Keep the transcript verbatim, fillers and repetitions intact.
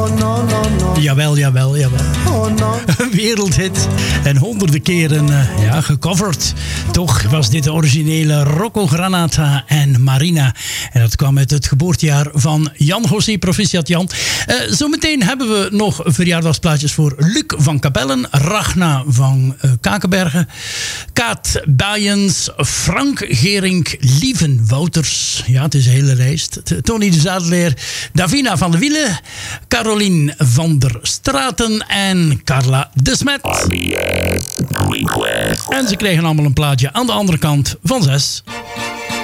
Jawel, jawel, jawel. Een wereldhit en honderden keren uh, ja, gecoverd. Toch was dit de originele Rocco Granata en Marina. En dat kwam uit het geboortejaar van Jan José, proficiat Jan. Uh, zometeen hebben we nog verjaardagsplaatjes voor Luc van Capellen, Ragna van uh, Kakenbergen, Kaat Baaiens, Frank Gerink, Lieven Wouters. Ja, het is een hele lijst. Tony de Zadeleer, Davina van de Wielen, Caroline van der Straten en Carla de Smet. En ze kregen allemaal een plaatje aan de andere kant van zes.